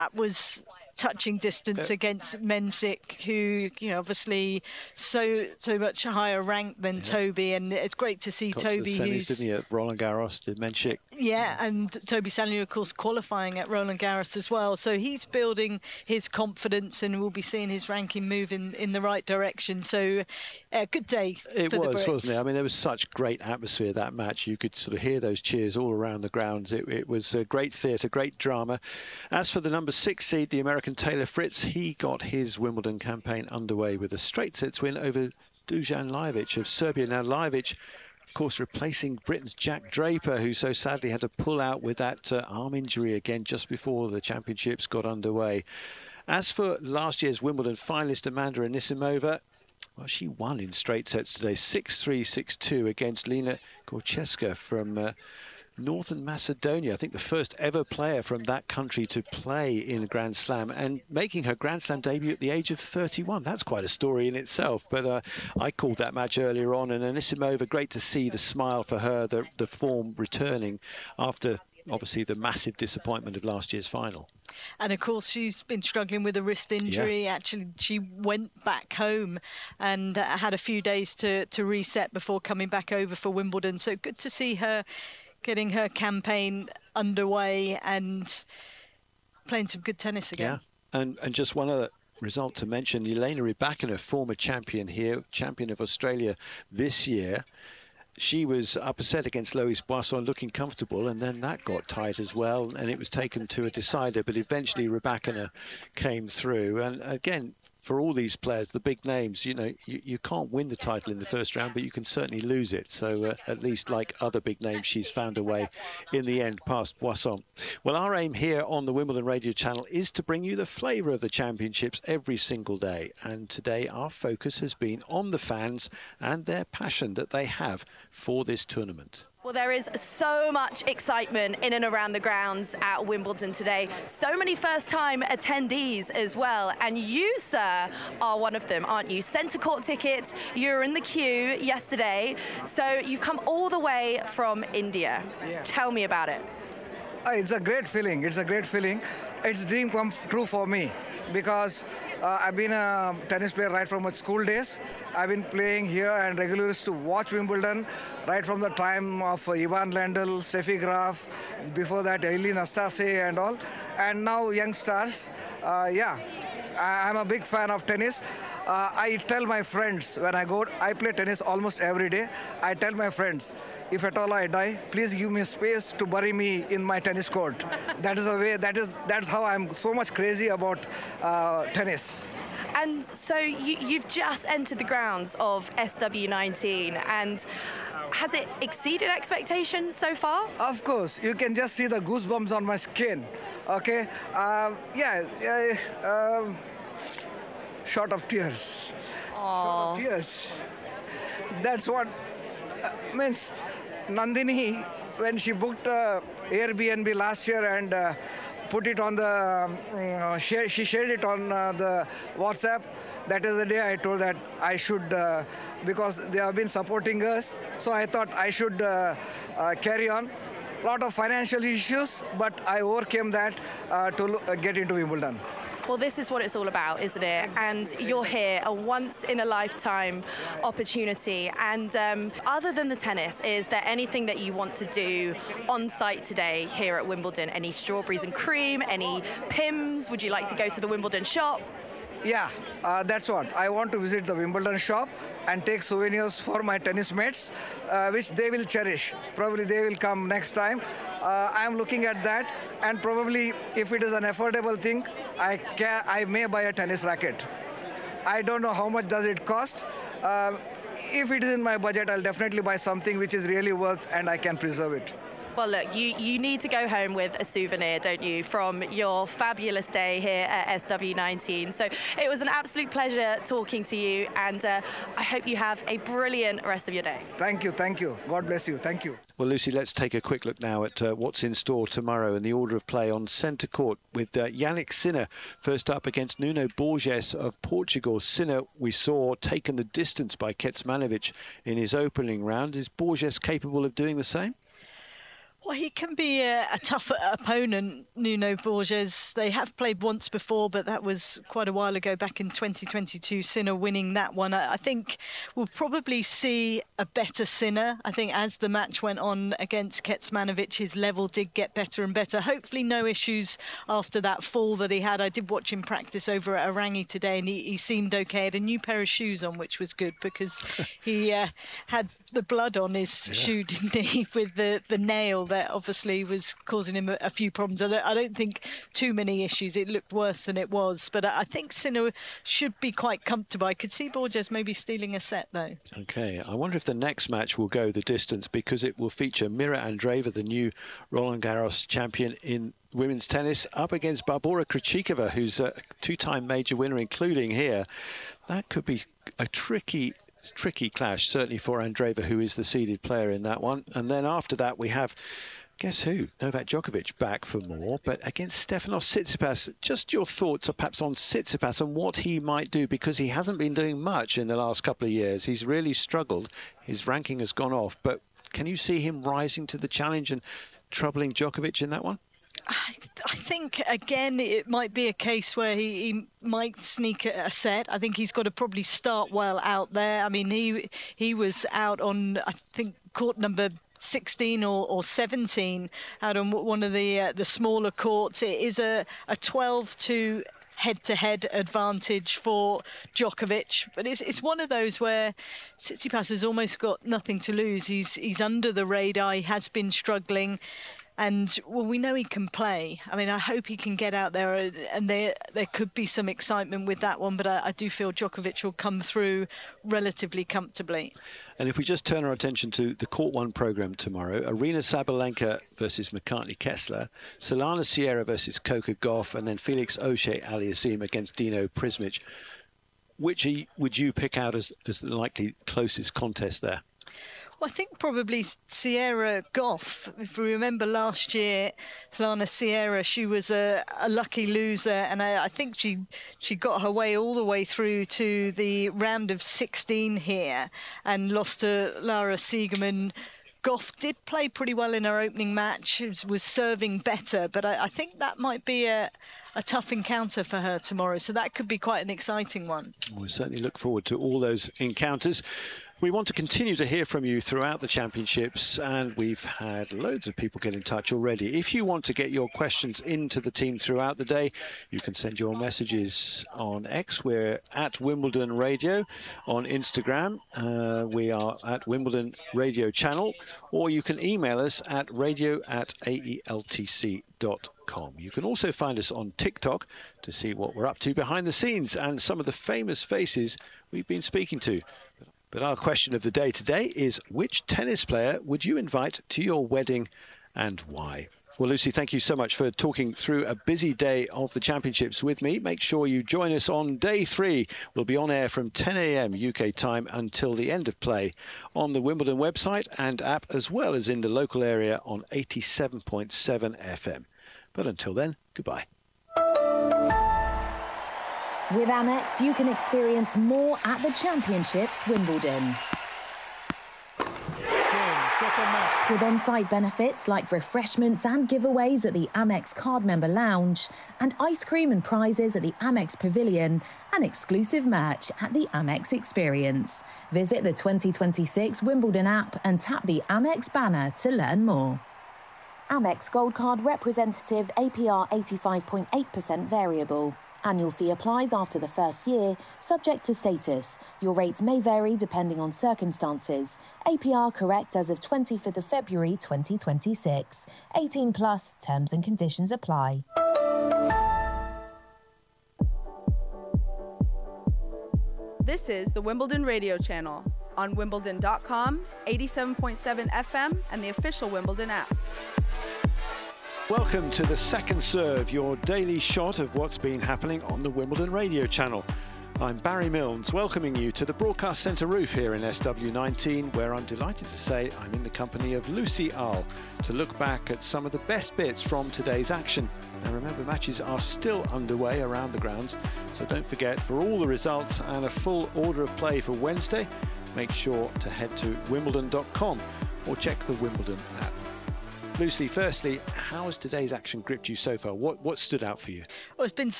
That was touching distance against Mensik, who, obviously so much higher ranked than Toby, and it's great to see Got Toby, to the semis, who's didn't he, at Roland Garros, did Mensik. Yeah, and Toby Sanier, of course, qualifying at Roland Garros as well. So he's building his confidence, and we'll be seeing his ranking move in the right direction. So good day for the Brits. It was, wasn't it? I mean, there was such great atmosphere that match. You could sort of hear those cheers all around the grounds. It was a great theatre, great drama. As for the number 6 seed, the American Taylor Fritz, he got his Wimbledon campaign underway with a straight sets win over Dusan Lajovic of Serbia. Now, Lajovic, of course, replacing Britain's Jack Draper, who so sadly had to pull out with that arm injury again just before the championships got underway. As for last year's Wimbledon finalist Amanda Anisimova, well, she won in straight sets today, 6-3, 6-2 against Lena Gorcheska from Northern Macedonia. I think the first ever player from that country to play in a Grand Slam, and making her Grand Slam debut at the age of 31. That's quite a story in itself. But I called that match earlier on, and Anisimova, great to see the smile for her, the form returning after obviously the massive disappointment of last year's final. And of course, she's been struggling with a wrist injury. Yeah. Actually, she went back home and had a few days to reset before coming back over for Wimbledon. So good to see her getting her campaign underway and playing some good tennis again. Yeah, and just one other result to mention, Elena Rybakina, former champion here, champion of Australia this year. She was up a set against Lois Boisson, looking comfortable, and then that got tight as well, and it was taken to a decider, but eventually Rybakina came through. And again, for all these players, the big names, you can't win the title in the first round, but you can certainly lose it. So at least like other big names, she's found a way in the end past Boisson. Well, our aim here on the Wimbledon Radio Channel is to bring you the flavour of the championships every single day. And today our focus has been on the fans and their passion that they have for this tournament. Well, there is so much excitement in and around the grounds at Wimbledon today. So many first-time attendees as well. And you, sir, are one of them, aren't you? Centre court tickets, you were in the queue yesterday. So you've come all the way from India. Yeah. Tell me about it. It's a great feeling. It's a great feeling. It's a dream come true for me because I've been a tennis player right from my school days. I've been playing here and regularly used to watch Wimbledon right from the time of Ivan Lendl, Steffi Graf, before that Eileen Nastase and all. And now young stars. I'm a big fan of tennis. I tell my friends when I play tennis almost every day. I tell my friends, if at all I die, please give me space to bury me in my tennis court. That is the way. That's how I'm so much crazy about tennis. And so you've just entered the grounds of SW19, and has it exceeded expectations so far? Of course, you can just see the goosebumps on my skin. Okay, short of tears. Aww. Short of tears. That's what means. Nandini, when she booked Airbnb last year and put it on the, she shared it on the WhatsApp. That is the day I told that I should, because they have been supporting us, so I thought I should carry on. A lot of financial issues, but I overcame that to get into Wimbledon. Well, this is what it's all about, isn't it? And you're here, a once-in-a-lifetime opportunity. And other than the tennis, is there anything that you want to do on site today here at Wimbledon? Any strawberries and cream? Any Pimm's? Would you like to go to the Wimbledon shop? Yeah, that's what. I want to visit the Wimbledon shop and take souvenirs for my tennis mates, which they will cherish. Probably they will come next time. I am looking at that, and probably if it is an affordable thing, I may buy a tennis racket. I don't know how much does it cost. If it is in my budget, I'll definitely buy something which is really worth and I can preserve it. Well, look, you need to go home with a souvenir, don't you, from your fabulous day here at SW19. So it was an absolute pleasure talking to you, and I hope you have a brilliant rest of your day. Thank you, thank you. God bless you. Thank you. Well, Lucy, let's take a quick look now at what's in store tomorrow and the order of play on centre court with Jannik Sinner first up against Nuno Borges of Portugal. Sinner, we saw, taken the distance by Kecmanovic in his opening round. Is Borges capable of doing the same? Well, he can be a tough opponent, Nuno Borges. They have played once before, but that was quite a while ago, back in 2022, Sinner winning that one. I think we'll probably see a better Sinner. I think as the match went on against Kecmanovic, his level did get better and better. Hopefully no issues after that fall that he had. I did watch him practice over at Arangi today, and he seemed okay. He had a new pair of shoes on, which was good, because he had the blood on his shoe, didn't he, with the nail that obviously was causing him a few problems. I don't think too many issues. It looked worse than it was, but I think Sinner should be quite comfortable. I could see Borges maybe stealing a set, though. OK, I wonder if the next match will go the distance, because it will feature Mira Andreeva, the new Roland Garros champion in women's tennis, up against Barbora Krejcikova, who's a two-time major winner, including here. That could be a tricky clash, certainly for Andreeva, who is the seeded player in that one. And then after that, we have, guess who? Novak Djokovic back for more, but against Stefanos Tsitsipas. Just your thoughts perhaps on Tsitsipas and what he might do, because he hasn't been doing much in the last couple of years. He's really struggled. His ranking has gone off, but can you see him rising to the challenge and troubling Djokovic in that one? I think, again, it might be a case where he might sneak a set. I think he's got to probably start well out there. I mean, he was out on, I think, court number 16 or 17 out on one of the smaller courts. It is a 12-2 head-to-head advantage for Djokovic, but it's one of those where Tsitsipas has almost got nothing to lose. He's under the radar. He has been struggling. And, well, we know he can play. I mean, I hope he can get out there, and there could be some excitement with that one, but I do feel Djokovic will come through relatively comfortably. And if we just turn our attention to the Court 1 programme tomorrow, Aryna Sabalenka versus McCartney Kessler, Solana Sierra versus Coco Gauff, and then Felix Auger-Aliassime against Dino Prismic. Which would you pick out as the likely closest contest there? Well, I think probably Sierra Gauff. If we remember last year, Solana Sierra, she was a lucky loser, and I think she got her way all the way through to the round of 16 here and lost to Lara Siegerman. Gauff did play pretty well in her opening match, was serving better, but I think that might be a tough encounter for her tomorrow, so that could be quite an exciting one. We certainly look forward to all those encounters. We want to continue to hear from you throughout the championships, and we've had loads of people get in touch already. If you want to get your questions into the team throughout the day, you can send your messages on X. We're at Wimbledon Radio. On Instagram, we are at Wimbledon Radio Channel, or you can email us at radio@aeltc.com. You can also find us on TikTok to see what we're up to behind the scenes and some of the famous faces we've been speaking to. But our question of the day today is, which tennis player would you invite to your wedding and why? Well, Lucy, thank you so much for talking through a busy day of the championships with me. Make sure you join us on day 3. We'll be on air from 10 a.m. UK time until the end of play on the Wimbledon website and app, as well as in the local area on 87.7 FM. But until then, goodbye. With Amex, you can experience more at the Championships Wimbledon. With on-site benefits like refreshments and giveaways at the Amex card member lounge, and ice cream and prizes at the Amex Pavilion, an exclusive match at the Amex Experience. Visit the 2026 Wimbledon app and tap the Amex banner to learn more. Amex Gold Card representative, APR 85.8% variable. Annual fee applies after the first year, subject to status. Your rates may vary depending on circumstances. APR correct as of 25th of February 2026. 18 plus, terms and conditions apply. This is the Wimbledon Radio Channel on Wimbledon.com, 87.7 FM, and the official Wimbledon app. Welcome to the Second Serve, your daily shot of what's been happening on the Wimbledon Radio Channel. I'm Barry Milnes, welcoming you to the Broadcast Centre roof here in SW19, where I'm delighted to say I'm in the company of Lucy Earle to look back at some of the best bits from today's action. And remember, matches are still underway around the grounds, so don't forget, for all the results and a full order of play for Wednesday, make sure to head to wimbledon.com or check the Wimbledon app. Lucy, firstly, how has today's action gripped you so far? What stood out for you? Well, it's been